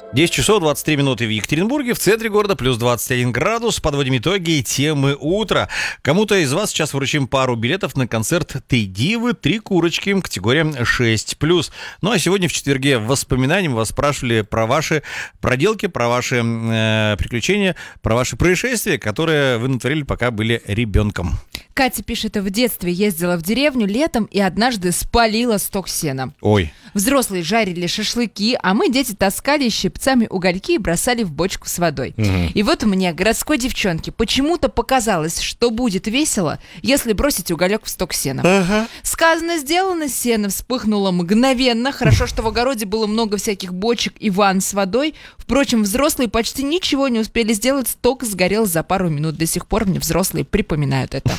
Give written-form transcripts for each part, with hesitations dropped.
10 часов 23 минуты в Екатеринбурге, в центре города, плюс 21 градус. Подводим итоги и темы утра. Кому-то из вас сейчас вручим пару билетов на концерт «Три дивы, три курочки», категория 6+. Ну а сегодня в четверге в воспоминании мы вас спрашивали про ваши проделки, про ваши приключения, про ваши происшествия, которые вы натворили, пока были ребенком. Катя пишет, в детстве ездила в деревню летом и однажды спалила сток сена. Ой. Взрослые жарили шашлыки, а мы, дети, таскали щипцами угольки и бросали в бочку с водой. И вот мне, городской девчонке, почему-то показалось, что будет весело, если бросить уголек в сток сена. Сказано, сделано, сено вспыхнуло мгновенно. Хорошо, что в огороде было много всяких бочек и ванн с водой. Впрочем, взрослые почти ничего не успели сделать, сток сгорел за пару минут. До сих пор мне взрослые припоминают это.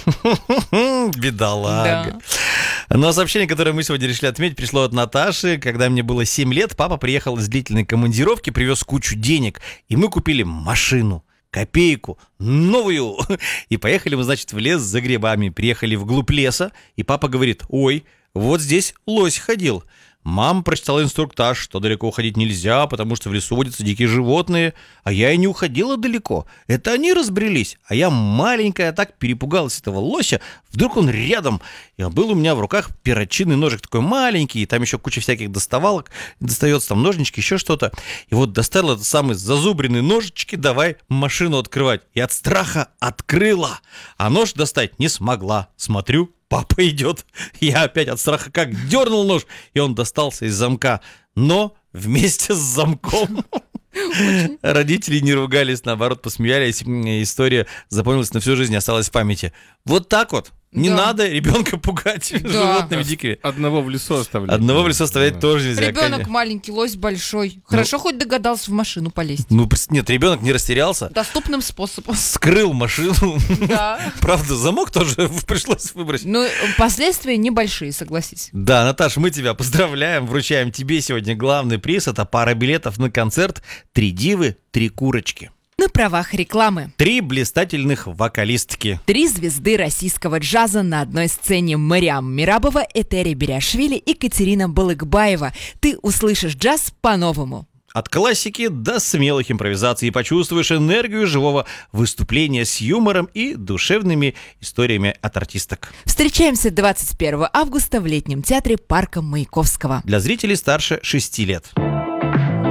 Бедолага. Да. Ну а сообщение, которое мы сегодня решили отметить, пришло от Наташи. Когда мне было 7 лет, папа приехал из длительной командировки, привез кучу денег, и мы купили машину, копейку, новую. И поехали мы, значит, в лес за грибами. Приехали вглубь леса, и папа говорит: ой, вот здесь лось ходил. Мама прочитала инструктаж, что далеко уходить нельзя, потому что в лесу водятся дикие животные. А я и не уходила далеко. Это они разбрелись. А я маленькая так перепугалась этого лося. Вдруг он рядом. И был у меня в руках перочинный ножик такой маленький. И там еще куча всяких доставалок. Достается там ножнички, еще что-то. И вот достала этот самый зазубренный ножички. Давай машину открывать. И от страха открыла. А нож достать не смогла. Смотрю, папа идет. Я опять от страха как дернул нож, и он достался из замка. Но вместе с замком. Родители не ругались, наоборот, посмеялись. История запомнилась на всю жизнь, осталась в памяти. Вот так вот. Не надо ребенка пугать животными дикими. Одного в лесу оставлять. Одного в лесу оставлять тоже нельзя. Ребенок маленький, лось большой. Хорошо, хоть догадался в машину полезть. Ну, нет, ребенок не растерялся. Доступным способом. Скрыл машину. Да. Правда, замок тоже пришлось выбросить. Ну, последствия небольшие, согласись. Да, Наташа, мы тебя поздравляем. Вручаем тебе сегодня главный приз. Это пара билетов на концерт «Три дивы, три курочки». На правах рекламы. 3 блистательных вокалистки. 3 звезды российского джаза на одной сцене: Мариам Мерабова, Этери Бериашвили и Катерина Балыкбаева. Ты услышишь джаз по-новому. От классики до смелых импровизаций почувствуешь энергию живого выступления с юмором и душевными историями от артисток. Встречаемся 21 августа в летнем театре парка Маяковского. Для зрителей старше 6 лет.